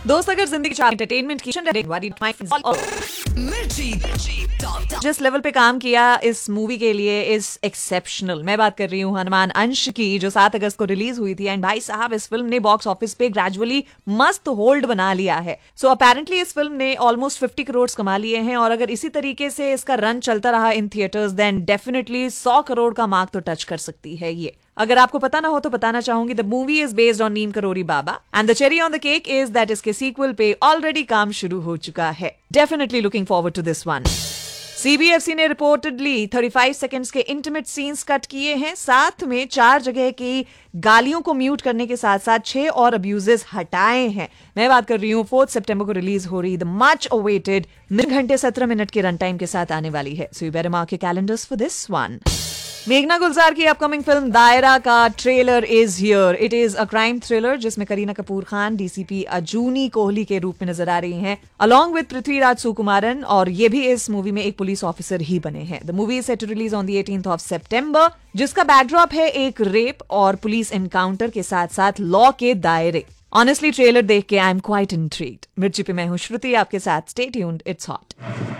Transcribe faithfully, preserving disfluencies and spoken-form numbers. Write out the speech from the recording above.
दोस्त अगर जिंदगी चाहे एंटरटेनमेंट की जिस लेवल पे काम किया इस मूवी के लिए इज एक्सेप्शनल। मैं बात कर रही हूँ हनुमान अंश की, जो सात अगस्त को रिलीज हुई थी। एंड भाई साहब, इस फिल्म ने बॉक्स ऑफिस पे ग्रेजुअली मस्त होल्ड बना लिया है। सो so, अपेरेंटली इस फिल्म ने ऑलमोस्ट फिफ्टी करोड़ कमा लिए हैं, और अगर इसी तरीके से इसका रन चलता रहा इन थिएटर्स, देन डेफिनेटली सौ करोड़ का मार्क तो टच कर सकती है ये। अगर आपको पता ना हो तो बताना चाहूंगी, the movie is based on Neem Karori Baba, and the cherry on the cake is that इसके सीक्वल पे ऑलरेडी काम शुरू हो चुका है। Definitely looking forward to this one. CBFC ने रिपोर्टेडली पैंतीस सेकंड्स के इंटीमेट सीन्स कट किए हैं, साथ में चार जगह की गालियों को म्यूट करने के साथ साथ छह और अब्यूजेस हटाए हैं। मैं बात कर रही हूँ फोर्थ सितंबर को रिलीज हो रही द मच अवेटेड घंटे सत्रह मिनट के रन टाइम के साथ आने वाली है। So you better mark your calendars for this one. मेघना गुलजार की अपकमिंग फिल्म दायरा का trailer is here. It is a crime thriller जिसमें करीना कपूर खान डीसीपी अजूनी कोहली के रूप में नजर आ रही हैं, अलॉन्ग विद पृथ्वीराज सुकुमारन, और ये भी इस मूवी में एक पुलिस ऑफिसर ही बने हैं। The movie is set to release on the eighteenth of सितंबर, जिसका बैकड्रॉप है एक रेप और पुलिस एनकाउंटर के साथ साथ लॉ के दायरे। ऑनेस्टली ट्रेलर देख के आई एम क्वाइट इंट्रीग्ड। मिर्ची पे मैं हूँ श्रुति आपके साथ। Stay tuned, it's hot.